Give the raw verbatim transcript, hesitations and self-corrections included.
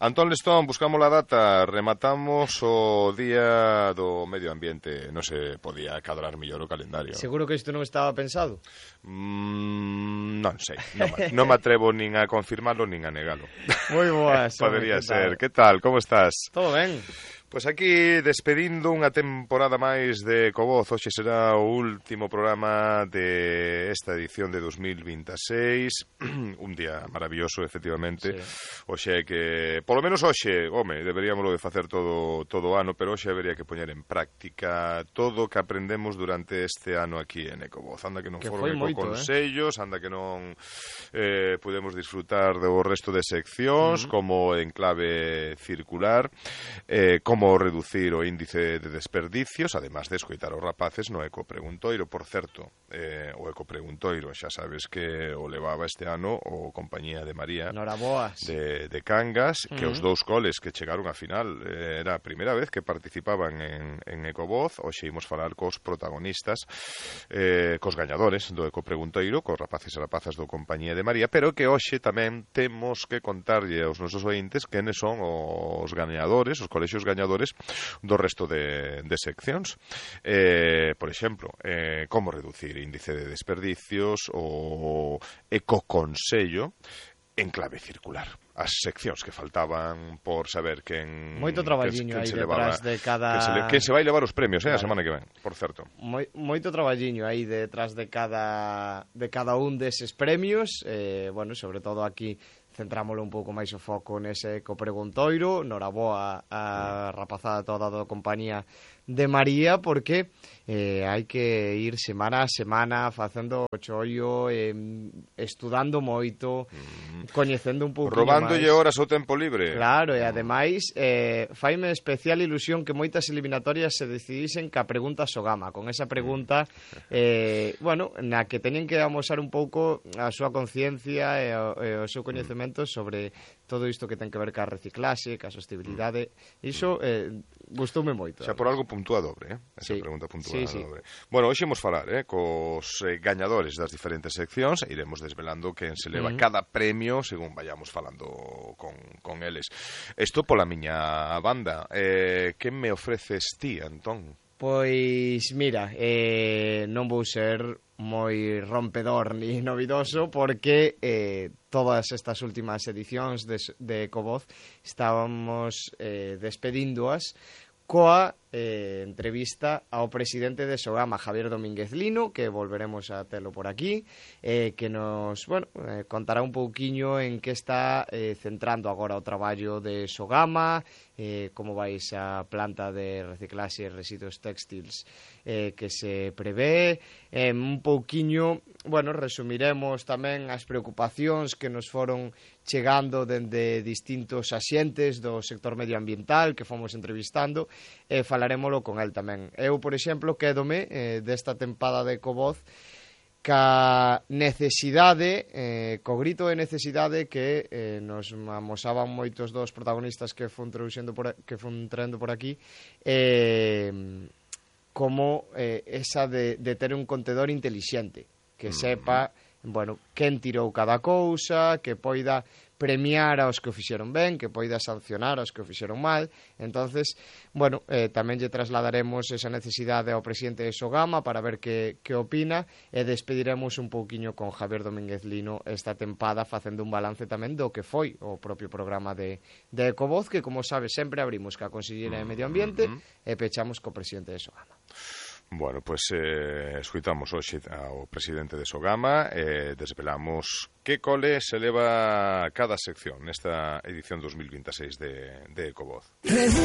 Antón Lestón, buscamos a data, rematamos o Día do Medio Ambiente. Non se podía cadrar mellor o calendario. Seguro que isto non estaba pensado? Mm, non sei, non, non me atrevo nin a confirmarlo nin a negalo. Moi boas. Podería ser. Que tal? Como estás? Todo ben. Pois aquí despedindo unha temporada máis de Ecovoz. Hoxe será o último programa de esta edición de dos mil veintiséis. Un día maravilloso, efectivamente. Sí. Hoxe hai que, polo menos hoxe, home, deberíamoslo de facer todo todo o ano, pero hoxe habería que poñer en práctica todo o que aprendemos durante este ano aquí en Ecovoz. Anda que non que foron ecoconsellos, eh? Anda que non eh, podemos disfrutar do resto de seccións, uh-huh. como en clave circular, eh, como como reducir o índice de desperdicios, además de escoitar os rapaces no Ecopreguntoiro. Por certo, eh, o Ecopreguntoiro xa sabes que o levaba este ano o Compañía de María de, de Cangas, uh-huh. que os dous coles que chegaron a final eh, era a primeira vez que participaban en, en Ecovoz. Hoxe imos falar cos protagonistas, eh, cos gañadores do Ecopreguntoiro, cos rapaces e rapazas do Compañía de María, pero que hoxe tamén temos que contarlle aos nosos ointes quenes son os gañadores, os colexios gañadores do resto de, de seccións. Eh, por exemplo, eh, como reducir índice de desperdicios, o ecoconsello en clave circular. As seccións que faltaban por saber quen... Moito traballiño aí detrás de cada... Quen se, le, quen se vai levar os premios, eh, claro. A semana que ven, por certo. Moi, moito traballiño aí detrás de cada, de cada un deses premios. Eh, bueno, sobre todo aquí centrámoslo un pouco máis o foco nese Ecopreguntoiro. Noraboa a rapazada toda da Compañía de María, porque eh, hai que ir semana a semana facendo o chollo, eh, estudando moito, mm. coñecendo un pouco máis. Robándolle horas ao tempo libre. Claro, e ademais eh, faime especial ilusión que moitas eliminatorias se decidisen ca pregunta Sogama, con esa pregunta eh, bueno, na que teñen que amosar un pouco a súa conciencia e o, e o seu coñecemento sobre todo isto que ten que ver ca reciclaxe, ca sostenibilidade. Iso eh, gustoume moito. Xa por algo puntúa dobre, eh? Esa sí. pregunta puntúa sí, sí. dobre. Bueno, hoxe imos falar eh, cos eh, gañadores das diferentes seccións e iremos desvelando quen se leva uh-huh. cada premio según vayamos falando con, con eles. Isto pola miña banda. Eh, que me ofreces ti, Antón? Pois, mira, eh, non vou ser moi rompedor ni novidoso porque eh, todas estas últimas edicións de, de Ecovoz estábamos eh, despedíndoas coa eh, entrevista ao presidente de Sogama, Javier Domínguez Lino, que volveremos a telo por aquí, eh, que nos, bueno, eh, contará un pouquiño en que está eh, centrando agora o traballo de Sogama, eh, como vai esa planta de reciclaxe e residuos textiles eh, que se prevé, eh, un pouquiño, bueno, resumiremos tamén as preocupacións que nos foron chegando dende distintos axentes do sector medioambiental que fomos entrevistando, e falaremoslo con el tamén. Eu, por exemplo, quédome eh, desta tempada de Ecovoz ca necesidade, eh, co grito de necesidade que eh, nos amosaban moitos dos protagonistas que fun traducendo por, que fun traendo por aquí, eh, como eh, esa de, de ter un contedor intelixente, que sepa, bueno, quen tirou cada cousa, que poida premiar aos que o fixeron ben, que poida sancionar aos que o fixeron mal. Entonces, bueno, eh, tamén lle trasladaremos esa necesidade ao presidente de Sogama para ver que, que opina, e despediremos un pouquiño con Javier Domínguez Lino esta tempada facendo un balance tamén do que foi o propio programa de, de Ecovoz, que, como sabes, sempre abrimos ca Conselleira de Medio Ambiente e pechamos co presidente de Sogama. Bueno, pois pues, eh, escuitamos hoxe ao presidente de Sogama e eh, desvelamos que cole se leva cada sección nesta edición dos mil veintiséis de, de Ecovoz.